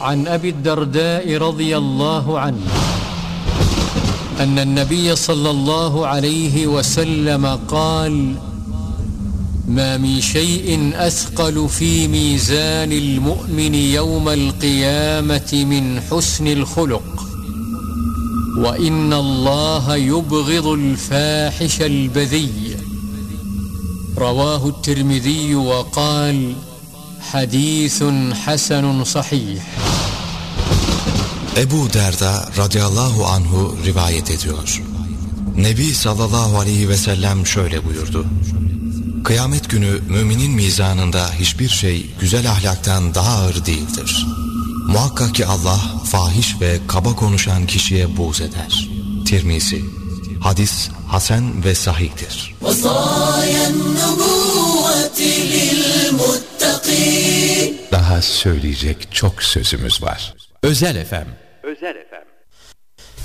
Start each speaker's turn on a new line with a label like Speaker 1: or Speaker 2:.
Speaker 1: عن أبي الدرداء رضي الله عنه أن النبي صلى الله عليه وسلم قال ما من شيء أثقل في ميزان المؤمن يوم القيامة من حسن الخلق وإن الله يبغض الفاحش البذي رواه الترمذي وقال حديث حسن صحيح.
Speaker 2: Ebu Derda radıyallahu anhu rivayet ediyor. Nebi sallallahu aleyhi ve sellem şöyle buyurdu: Kıyamet günü müminin mizanında hiçbir şey güzel ahlaktan daha ağır değildir. Muhakkak ki Allah fahiş ve kaba konuşan kişiye buğz eder. Tirmizi. Hadis hasen ve sahihtir.
Speaker 3: Daha söyleyecek çok sözümüz var. Özel FM.
Speaker 4: Özel FM.